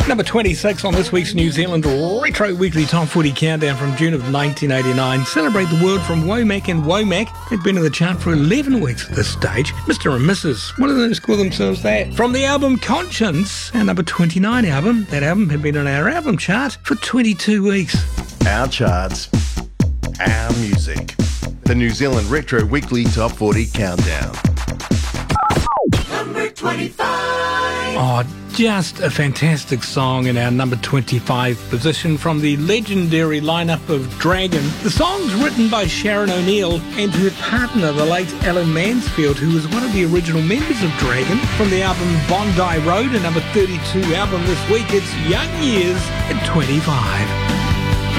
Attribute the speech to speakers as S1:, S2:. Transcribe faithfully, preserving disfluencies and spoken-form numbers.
S1: Number twenty-six on this week's New Zealand Retro Weekly Top forty Countdown from June of nineteen eighty-nine. Celebrate the World from Womack and Womack. They'd been in the chart for eleven weeks at this stage. Mister and Missus What do they just call themselves that? From the album Conscience, our number twenty-nine album. That album had been on our album chart for twenty-two weeks.
S2: Our charts, our music. The New Zealand Retro Weekly Top forty Countdown.
S3: Number twenty-five.
S1: Oh, just a fantastic song in our number twenty-five position from the legendary lineup of Dragon. The song's written by Sharon O'Neill and her partner, the late Alan Mansfield, who was one of the original members of Dragon. From the album Bondi Road, a number thirty-two album this week, it's Young Years at twenty-five.